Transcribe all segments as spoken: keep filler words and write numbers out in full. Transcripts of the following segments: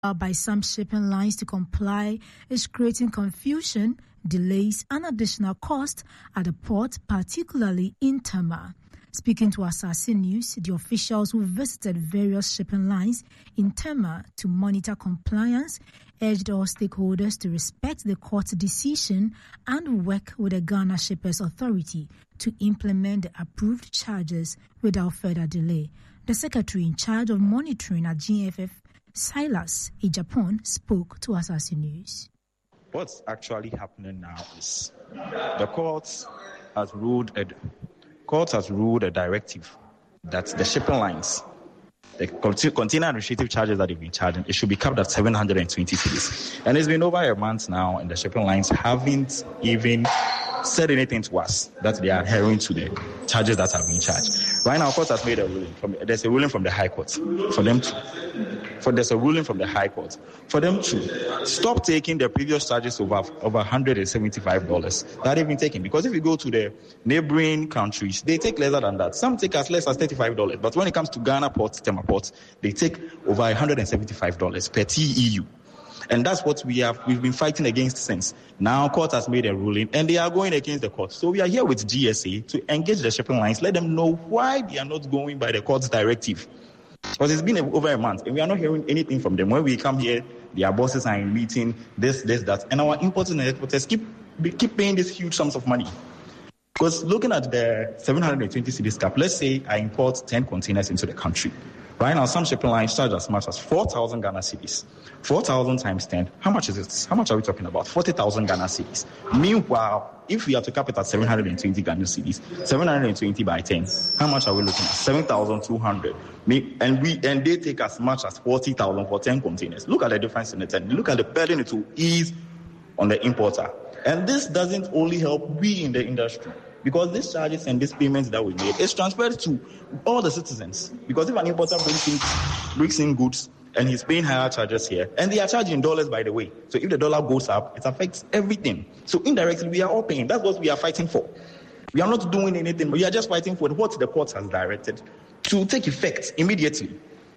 by some shipping lines to comply is creating confusion, delays, and additional cost at the port, particularly in Tema. Speaking to Asase News, the officials who visited various shipping lines in Tema to monitor compliance urged all stakeholders to respect the court's decision and work with the Ghana Shippers Authority to implement the approved charges without further delay. The secretary in charge of monitoring at G F F, Silas Ejapon, spoke to Asase News. What's actually happening now is the court has ruled a, court has ruled a directive that the shipping lines, the container administrative charges that they've been charging, it should be capped at seven hundred twenty cedis. And it's been over a month now, and the shipping lines haven't even said anything to us that they are adhering to the charges that have been charged. Right now, court has made a ruling. From, there's a ruling from the High Court for them to, for there's a ruling from the High Court for them to stop taking the previous charges over over one hundred seventy-five dollars that they've been taking. Because if you go to the neighboring countries, they take lesser than that. Some take as less as thirty-five dollars. But when it comes to Ghana Port, Tema Port, they take over one hundred seventy-five dollars per T E U. And that's what we have, we've been fighting against since. Now, court has made a ruling, and they are going against the court. So we are here with G S A to engage the shipping lines, let them know why they are not going by the court's directive. Because it's been over a month, and we are not hearing anything from them. When we come here, their bosses are in meeting, this, this, that. And our importers and exporters keep, keep paying these huge sums of money. Because looking at the seven hundred twenty cedis cap, let's say I import ten containers into the country. Right now, some shipping lines charge as much as four thousand Ghana cedis. four thousand times ten, how much is it? How much are we talking about? forty thousand Ghana cedis. Meanwhile, if we have to cap it at seven hundred twenty Ghana cedis, seven hundred twenty by ten, how much are we looking at? seven thousand two hundred. And we and they take as much as forty thousand for ten containers. Look at the difference in the ten. Look at the burden it will ease on the importer. And this doesn't only help we in the industry, because these charges and these payments that we made is transferred to all the citizens. Because if an importer brings in, brings in goods and he's paying higher charges here, and they are charging dollars, by the way. So if the dollar goes up, it affects everything. So indirectly, we are all paying. That's what we are fighting for. We are not doing anything, but we are just fighting for what the court has directed to take effect immediately.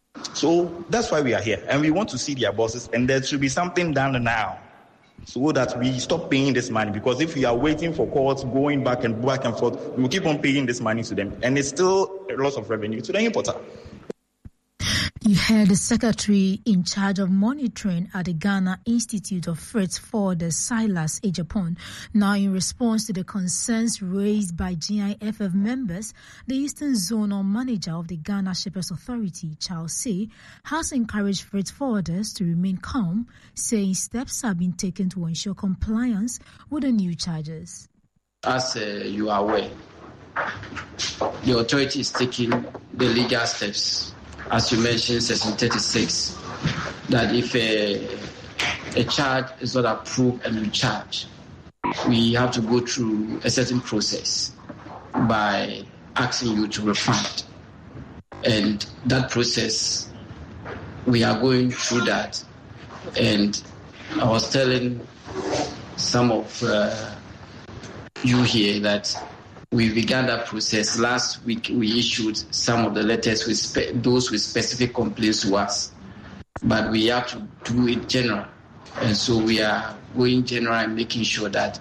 So that's why we are here. And we want to see their bosses, and there should be something done now, so that we stop paying this money. Because if we are waiting for courts, going back and back and forth, we will keep on paying this money to them. And it's still a loss of revenue to the importer. You heard the secretary in charge of monitoring at the Ghana Institute of Freight Forwarders, Silas Ejapon. Now, in response to the concerns raised by G I F F members, the Eastern Zonal Manager of the Ghana Shippers Authority, Charles Say, has encouraged freight forwarders to remain calm, saying steps have been taken to ensure compliance with the new charges. As uh, you are aware, the authority is taking the legal steps. As you mentioned, Section thirty-six, that if a, a charge is not approved and you charge, we have to go through a certain process by asking you to refund. And that process, we are going through that. And I was telling some of uh, you here that we began that process. Last week, we issued some of the letters with spe- those with specific complaints to us. But we have to do it general. And so we are going general and making sure that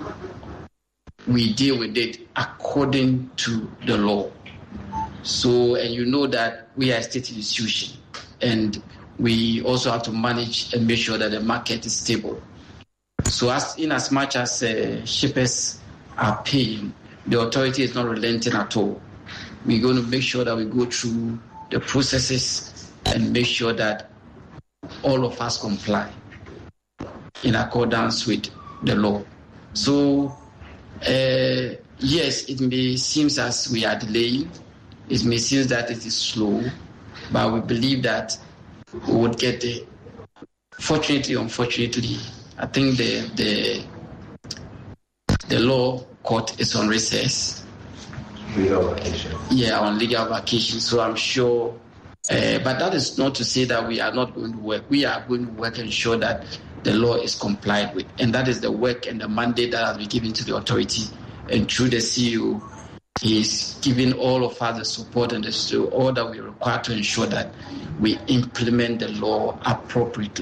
we deal with it according to the law. So, and you know that we are a state institution. And we also have to manage and make sure that the market is stable. So as in as much as uh, shippers are paying, the authority is not relenting at all. We're going to make sure that we go through the processes and make sure that all of us comply in accordance with the law. So, uh, yes, it may seem as we are delaying. It may seem that it is slow, but we believe that we would get there. Fortunately, unfortunately, I think the the the law court is on recess. Legal vacation. Yeah, on legal vacation. So I'm sure, uh, but that is not to say that we are not going to work. We are going to work and ensure that the law is complied with. And that is the work and the mandate that has been given to the authority. And through the C E O, He's giving all of us the support and the all that we require to ensure that we implement the law appropriately.